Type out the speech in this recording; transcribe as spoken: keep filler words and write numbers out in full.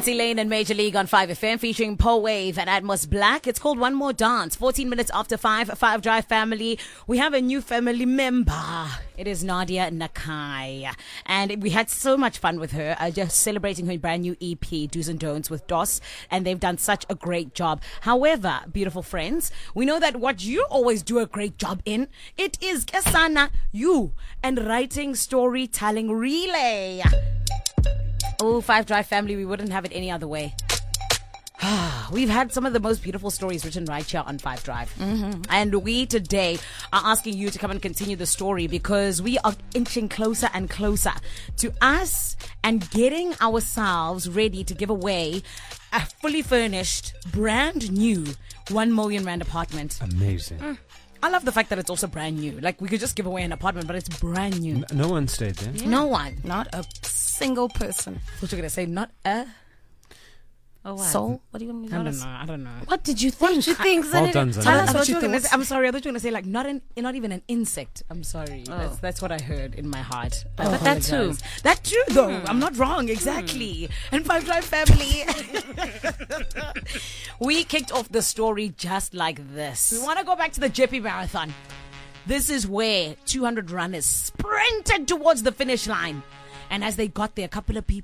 Nancy Lane and Major League on five F M featuring Paul Wave and Atmos Black. It's called One More Dance. fourteen minutes after five, five Drive family. We have a new family member. It is Nadia Nakai. And we had so much fun with her, uh, just celebrating her brand new E P, Do's and Don'ts with D O S. And they've done such a great job. However, beautiful friends, we know that what you always do a great job in, it is Kesana, you, and writing storytelling relay. Oh, Five Drive family, we wouldn't have it any other way. We've had some of the most beautiful stories written right here on Five Drive. Mm-hmm. And we today are asking you to come and continue the story because we are inching closer and closer to us and getting ourselves ready to give away a fully furnished, brand new one million rand apartment. Amazing. Mm. I love the fact that it's also brand new. Like, we could just give away an apartment, but it's brand new. N- no one stayed there. Yeah. No one. Not a single person. What you going to say? Not a... Oh, what? Soul? What do you want me to I don't know. I don't know. What did you think? What did you think? Well done, Zana. Tell us what you were gonna say. I'm sorry. I thought you were going to say, like, not an, not even an insect. I'm sorry. Oh. That's, that's what I heard in my heart. Oh. But that too. That too, though. Mm. I'm not wrong. Exactly. Mm. And Five Drive family. We kicked off the story just like this. We want to go back to the Jeppy Marathon. This is where two hundred runners sprinted towards the finish line. And as they got there, a couple of people